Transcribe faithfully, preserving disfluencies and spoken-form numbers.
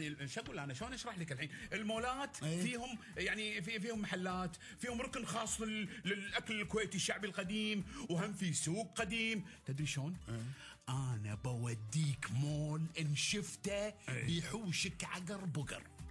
يعني شو اقول انا شلون اشرح لك الحين؟ المولات أيه. فيهم يعني في فيهم محلات، فيهم ركن خاص لل... للاكل الكويتي الشعبي القديم، وهم في سوق قديم. تدري شلون؟ أيه. انا بوديك مول ان شفته بيحوشك عقر بقر.